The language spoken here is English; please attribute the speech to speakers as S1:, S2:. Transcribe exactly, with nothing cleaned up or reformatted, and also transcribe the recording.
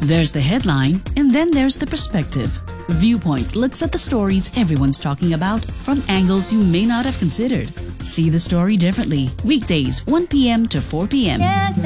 S1: There's the headline, and then there's the perspective. Viewpoint looks at the stories everyone's talking about from angles you may not have considered. See the story differently. Weekdays, one p m to four p m